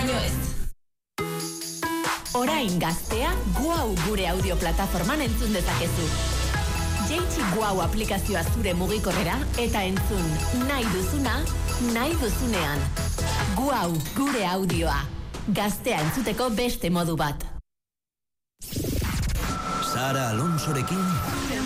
baino ez. Orain gaztea Guau gure audio plataforman entzun dezakezu. Jaitsi Guau aplikazioa zure mugikorrera eta entzun nahi duzuna, nahi duzunean. Guau gure audioa. Gaztea entzuteko beste modu bat. Sara Alonsorekin